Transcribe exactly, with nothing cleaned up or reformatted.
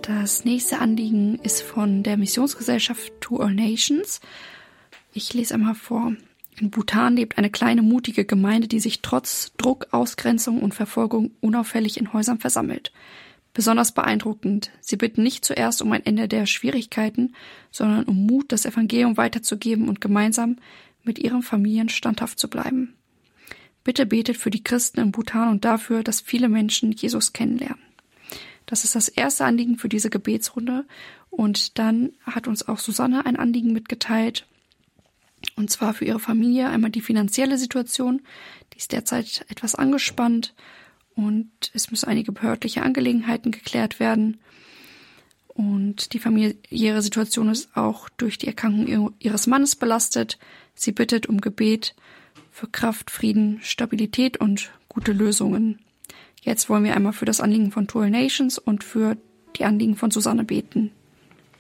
Das nächste Anliegen ist von der Missionsgesellschaft To All Nations. Ich lese einmal vor. In Bhutan lebt eine kleine, mutige Gemeinde, die sich trotz Druck, Ausgrenzung und Verfolgung unauffällig in Häusern versammelt. Besonders beeindruckend. Sie bitten nicht zuerst um ein Ende der Schwierigkeiten, sondern um Mut, das Evangelium weiterzugeben und gemeinsam mit ihren Familien standhaft zu bleiben. Bitte betet für die Christen in Bhutan und dafür, dass viele Menschen Jesus kennenlernen. Das ist das erste Anliegen für diese Gebetsrunde. Und dann hat uns auch Susanne ein Anliegen mitgeteilt. Und zwar für ihre Familie einmal die finanzielle Situation. Die ist derzeit etwas angespannt und es müssen einige behördliche Angelegenheiten geklärt werden. Und die familiäre Situation ist auch durch die Erkrankung ihres Mannes belastet. Sie bittet um Gebet für Kraft, Frieden, Stabilität und gute Lösungen. Jetzt wollen wir einmal für das Anliegen von To All Nations und für die Anliegen von Susanne beten.